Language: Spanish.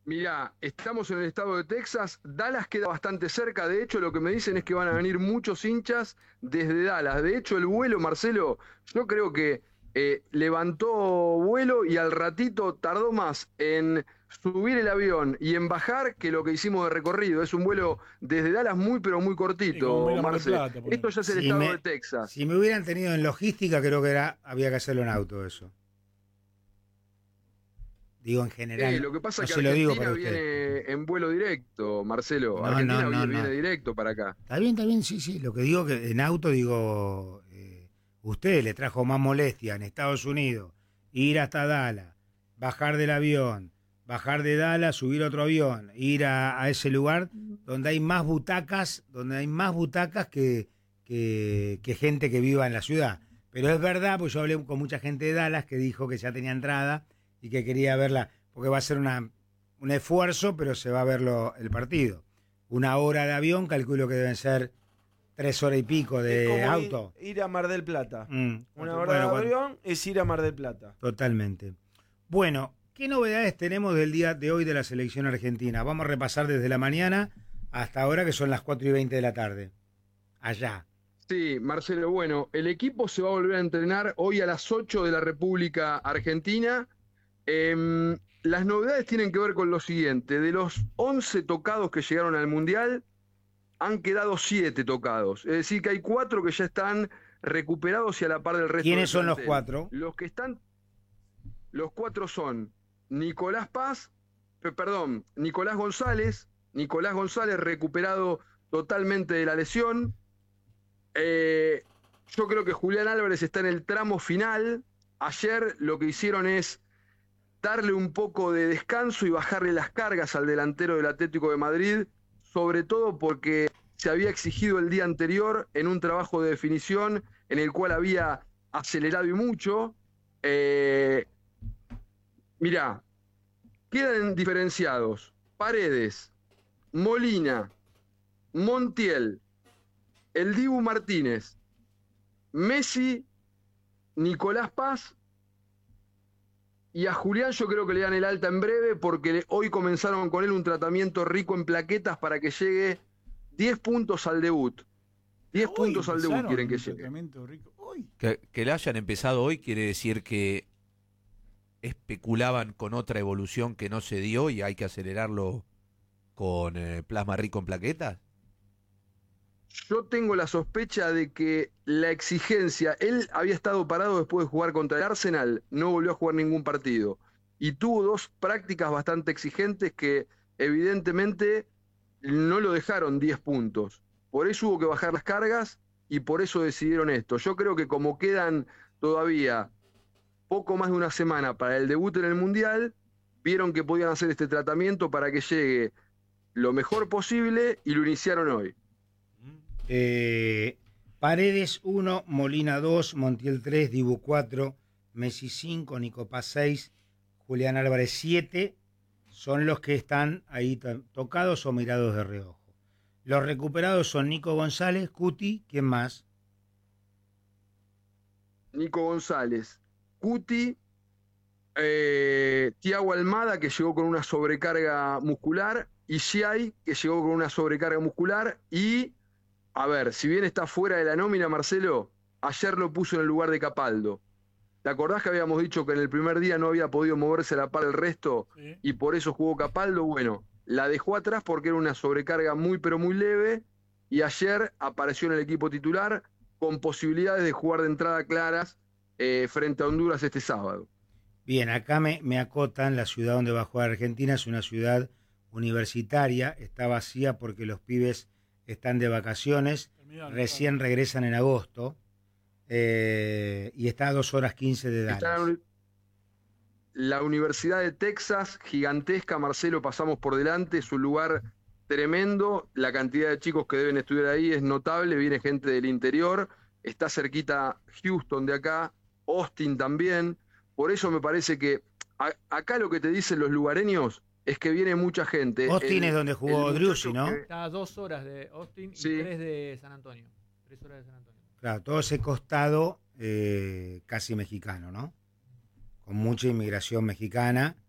Mirá, estamos en el estado de Texas, Dallas queda bastante cerca, de hecho lo que me dicen es que van a venir muchos hinchas desde Dallas, de hecho el vuelo, Marcelo, yo creo que levantó vuelo y al ratito tardó más en subir el avión y en bajar que lo que hicimos de recorrido, es un vuelo desde Dallas muy pero muy Sí, como cortito, ir a Mar del Marce, Plata, esto ponele. ya es el Si estado de me, Texas. si me hubieran tenido en logística, creo que había que hacerlo en auto eso. Digo en general, Lo que pasa no es que se lo digo para Argentina usted. viene en vuelo directo, Marcelo, No, no, Argentina no, viene no. directo para acá. Está bien, sí, sí. Lo que digo que en auto digo, usted le trajo más molestia en Estados Unidos, ir hasta Dallas, bajar del avión, bajar de Dallas, subir otro avión, ir a ese lugar donde hay más butacas que gente que viva en la ciudad. Pero es verdad, pues yo hablé con mucha gente de Dallas que dijo que ya tenía entrada y que quería verla, porque va a ser un esfuerzo, pero se va a ver el partido. Una hora de avión, calculo que deben ser 3 horas y pico Es de como auto. ir a Mar del Plata. Una hora Bueno, de avión es ir a Mar del Plata. totalmente. Bueno, ¿qué novedades tenemos del día de hoy de la selección argentina? Vamos a repasar desde la mañana hasta ahora, que son las 4:20 de la tarde. Allá. Sí, Marcelo, bueno, el equipo se va a volver a entrenar hoy a las 8 de la República Argentina. Las novedades tienen que ver con lo siguiente, de los 11 tocados que llegaron al Mundial, han quedado 7 tocados, es decir, que hay 4 que ya están recuperados y a la par del resto del ¿Quiénes son los plantel. 4? Los 4 son Nicolás Paz, Nicolás González recuperado totalmente de la lesión. Yo creo que Julián Álvarez está en el tramo final. Ayer lo que hicieron es darle un poco de descanso y bajarle las cargas al delantero del Atlético de Madrid, sobre todo porque se había exigido el día anterior en un trabajo de definición en el cual había acelerado y mucho. Mirá, quedan diferenciados Paredes, Molina, Montiel, el Dibu Martínez, Messi, Nicolás Paz, y a Julián yo creo que le dan el alta en breve porque hoy comenzaron con él un tratamiento rico en plaquetas para que llegue 10 puntos al debut. 10 Hoy puntos al debut quieren que un llegue. tratamiento rico. Hoy. Que le hayan empezado hoy quiere decir que especulaban con otra evolución que no se dio y hay que acelerarlo con plasma rico en plaquetas. Yo tengo la sospecha de que la exigencia, él había estado parado después de jugar contra el Arsenal, no volvió a jugar ningún partido y tuvo 2 prácticas bastante exigentes que evidentemente no lo dejaron 10 puntos. Por eso hubo que bajar las cargas y por eso decidieron esto. Yo creo que como quedan todavía poco más de una semana para el debut en el Mundial, vieron que podían hacer este tratamiento para que llegue lo mejor posible y lo iniciaron hoy. Paredes 1, Molina 2, Montiel 3, Dibu 4, Messi 5, Nico Paz 6, Julián Álvarez 7, son los que están ahí tocados o mirados de reojo. Los recuperados son Nico González, Cuti, ¿quién más? Nico González, Cuti, Thiago Almada, que llegó con una sobrecarga muscular, y Giai, que llegó con una sobrecarga muscular, y, a ver, si bien está fuera de la nómina, Marcelo, ayer lo puso en el lugar de Capaldo. ¿Te acordás que habíamos dicho que en el primer día no había podido moverse a la par del resto Sí. y por eso jugó Capaldo? Bueno, la dejó atrás porque era una sobrecarga muy pero muy leve y ayer apareció en el equipo titular con posibilidades de jugar de entrada claras frente a Honduras este sábado. Bien, acá me acotan, la ciudad donde va a jugar Argentina es una ciudad universitaria, está vacía porque los pibes están de vacaciones, recién regresan en agosto, y está a 2:15 de Dallas. Está la Universidad de Texas, gigantesca, Marcelo, pasamos por delante, es un lugar tremendo, la cantidad de chicos que deben estudiar ahí es notable, viene gente del interior, está cerquita Houston de acá, Austin también, por eso me parece que acá lo que te dicen los lugareños es que viene mucha gente. Austin es donde jugó Driussi, ¿no? Está a 2 horas de Austin y Sí. 3 de San Antonio. 3 horas de San Antonio. Claro, todo ese costado casi mexicano, ¿no? Con mucha inmigración mexicana